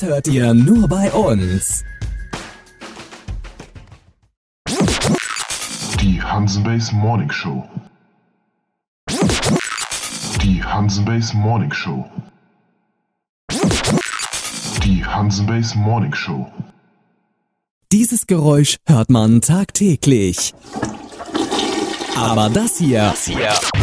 hört ihr nur bei uns. Die Hansenbase Morning Show. Die Hansenbase Morning Show. Die Hansenbase Morning Show. Dieses Geräusch hört man tagtäglich. Aber das hier